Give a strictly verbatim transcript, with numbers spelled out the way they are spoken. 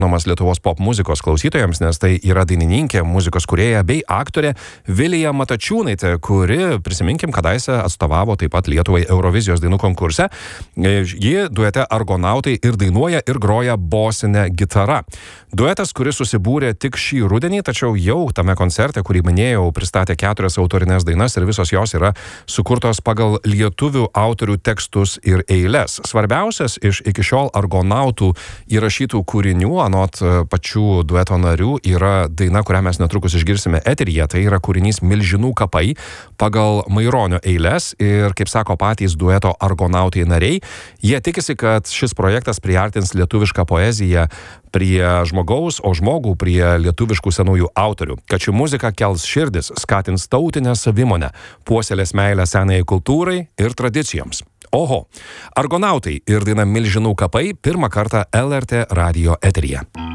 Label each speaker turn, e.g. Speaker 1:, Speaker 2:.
Speaker 1: žinomas Lietuvos pop muzikos klausytojams, nes tai yra dainininkė, muzikos kūrėja bei aktorė Vilija Matačiūnaitė, kuri, prisiminkim, kadaise atstovavo taip pat Lietuvai Eurovizijos dainų konkurse. Ji duete Argonautai ir dainuoja ir groja bosinę gitarą. Duetas, kuris susibūrė tik šį rudenį, tačiau jau tame koncerte, kurį minėjau, pristatė keturias autorinės dainas ir visos jos yra sukurtos pagal lietuvių autorių tekstus ir eiles. Svarbiausias iš iki šiol Argonautų įrašytų kūrinių, anot pačių dueto narių, yra daina, kurią mes netrukus išgirsime eteryje. Tai yra kūrinys Milžinų kapai pagal Maironio eiles ir, kaip sako patys dueto Argonautai nariai, jie tikisi, kad šis projektas priartins lietuvišką poeziją prie žmogaus, o žmogų prie lietuviškų senųjų autorių. Kad ši muzika kels širdis, skatins tautinę savimonę, puoselės meilę senajai kultūrai ir tradicijoms. Oho, Argonautai ir daina Milžinų kapai pirmą kartą L R T radijo eteryje.